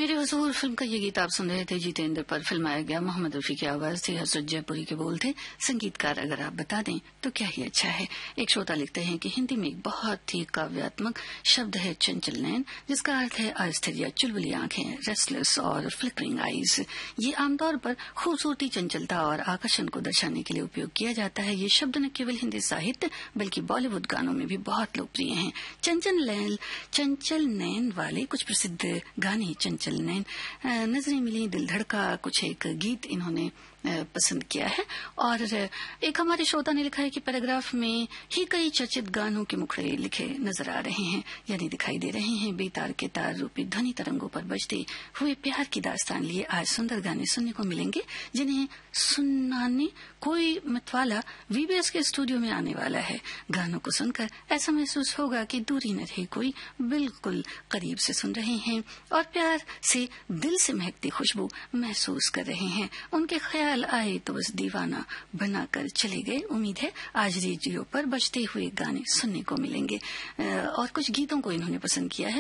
मेरे हुजूर फिल्म का ये गीत आप सुन रहे थे जितेंद्र पर फिल्माया गया। मोहम्मद रफी की आवाज थी, हसरत जयपुरी के बोल थे। संगीतकार अगर आप बता दें तो क्या ही अच्छा है। एक श्रोता लिखते हैं कि हिंदी में एक बहुत ही काव्यात्मक शब्द है चंचल नैन, जिसका अर्थ है अस्थिर या चुलबुली आंखें, रेस्टलेस और फ्लिकरिंग आईज। ये आमतौर पर खूबसूरती, चंचलता और आकर्षण को दर्शाने के लिए उपयोग किया जाता है। ये शब्द न केवल हिंदी साहित्य बल्कि बॉलीवुड गानों में भी बहुत लोकप्रिय हैं। चंचल नैन वाले कुछ प्रसिद्ध गाने चंचल नैन, नजरें मिली, दिल धड़का, कुछ एक गीत इन्होंने पसंद किया है। और एक हमारे श्रोता ने लिखा है कि पैराग्राफ में ही कई चर्चित गानों के मुखड़े लिखे नजर आ रहे हैं, यानी दिखाई दे रहे हैं। बेतार के तार रूपी ध्वनि तरंगों पर बजते हुए प्यार की दास्तान लिए आज सुंदर गाने सुनने को मिलेंगे, जिन्हें सुनाने कोई मतवाला वीबीएस के स्टूडियो में आने वाला है। गानों को सुनकर ऐसा महसूस होगा कि दूरी न रहे, कोई बिल्कुल करीब से सुन रहे हैं और प्यार से दिल से महकती खुशबू महसूस कर रहे हैं। उनके ख्याल आए तो बस दीवाना बनाकर चले गए। उम्मीद है आज रेडियो पर बजते हुए गाने सुनने को मिलेंगे। और कुछ गीतों को इन्होंने पसंद किया है।